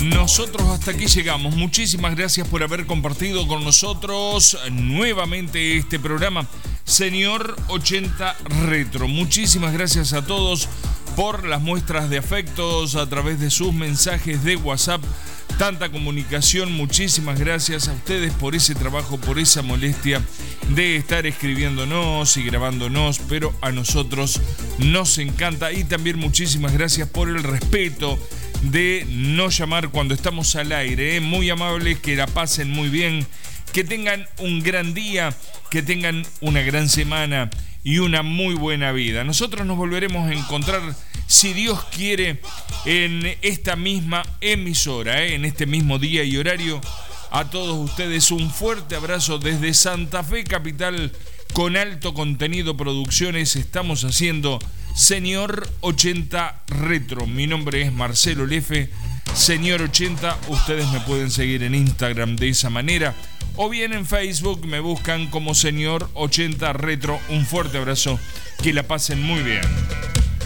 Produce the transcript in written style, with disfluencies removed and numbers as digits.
Nosotros hasta aquí llegamos. Muchísimas gracias por haber compartido con nosotros nuevamente este programa Señor 80 Retro. Muchísimas gracias a todos por las muestras de afectos a través de sus mensajes de WhatsApp. Tanta comunicación, muchísimas gracias a ustedes por ese trabajo, por esa molestia de estar escribiéndonos y grabándonos, pero a nosotros nos encanta. Y también muchísimas gracias por el respeto de no llamar cuando estamos al aire, muy amables, que la pasen muy bien, que tengan un gran día, que tengan una gran semana y una muy buena vida. Nosotros nos volveremos a encontrar, si Dios quiere, en esta misma emisora, en este mismo día y horario. A todos ustedes un fuerte abrazo desde Santa Fe Capital, con Alto Contenido Producciones. Estamos haciendo Señor 80 Retro. Mi nombre es Marcelo Lefe, Señor 80. Ustedes me pueden seguir en Instagram de esa manera, o bien en Facebook me buscan como Señor 80 Retro. Un fuerte abrazo, que la pasen muy bien.